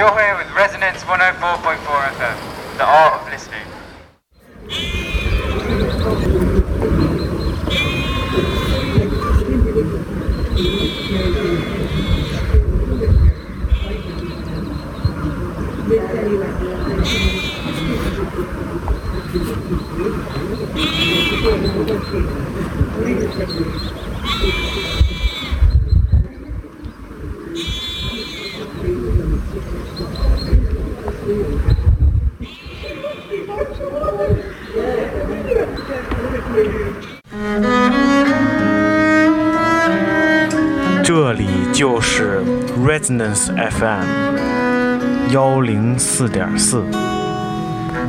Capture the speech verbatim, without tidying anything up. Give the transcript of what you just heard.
You're here with Resonance one oh four point four F M, the art of listening. 这里就是 Resonance F M 幺零四点四。